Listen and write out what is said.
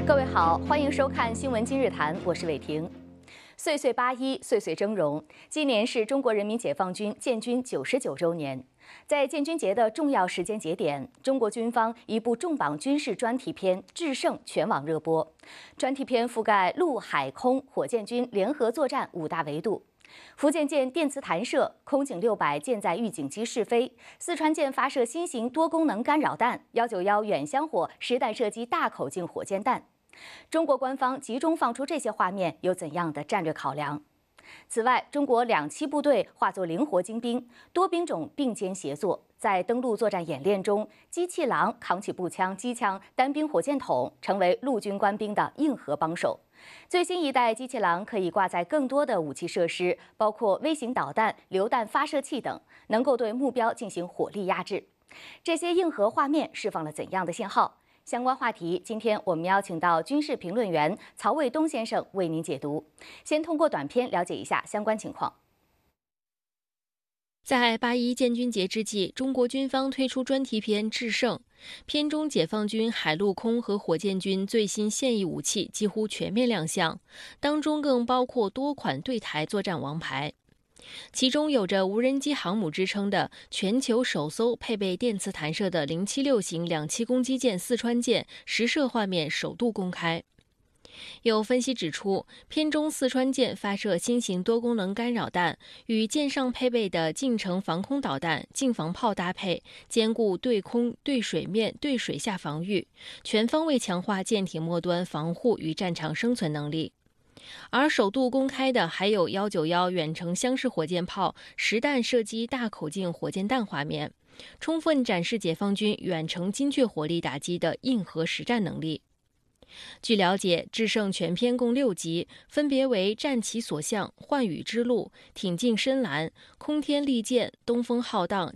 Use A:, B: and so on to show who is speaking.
A: 各位好，欢迎收看《新闻今日谈》，我是伟婷。岁岁81，岁岁峥嵘。今年是中国人民解放军建军99周年。在建军节的重要时间节点，中国军方一部重磅军事专题片《制胜》全网热播。专题片覆盖陆海空火箭军联合作战5大维度。福建舰电磁弹射，空警600舰载预警机试飞，四川舰发射新型多功能干扰弹，191远香火实弹射击大口径火箭弹。中国官方集中放出这些画面，有怎样的战略考量？此外，中国2栖部队化作灵活精兵，多兵种并肩协作，在登陆作战演练中，机器狼扛起步枪、机枪、单兵火箭筒，成为陆军官兵的硬核帮手。最新一代机器狼可以挂载更多的武器设施，包括微型导弹、榴弹发射器等，能够对目标进行火力压制。这些硬核画面释放了怎样的信号？相关话题，今天我们邀请到军事评论员曹卫东先生为您解读。先通过短片了解一下相关情况。
B: 在81建军节之际，中国军方推出专题片《制胜》，片中解放军海陆空和火箭军最新现役武器几乎全面亮相，当中更包括多款对台作战王牌。其中有着无人机航母之称的全球首艘配备电磁弹射的076型2栖攻击舰四川舰实射画面首度公开。有分析指出，片中四川舰发射新型多功能干扰弹，与舰上配备的近程防空导弹、近防炮搭配，兼顾对空、对水面、对水下防御，全方位强化舰艇末端防护与战场生存能力。而首度公开的还有191远程箱式火箭炮实弹射击大口径火箭弹画面，充分展示解放军远程精确火力打击的硬核实战能力。据了解，《制胜》全片共6集，分别为战其所向、幻羽之路、挺进深蓝、空天利剑、东风浩荡、